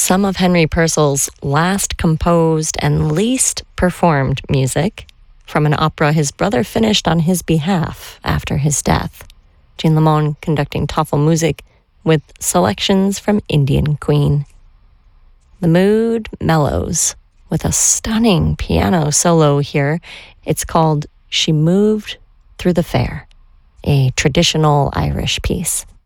some of Henry Purcell's last composed and least performed music from an opera his brother finished on his behalf after his death. Jean Lamont conducting Tafelmusik with selections from Indian Queen. The mood mellows with a stunning piano solo here. It's called She Moved Through the Fair, a traditional Irish piece.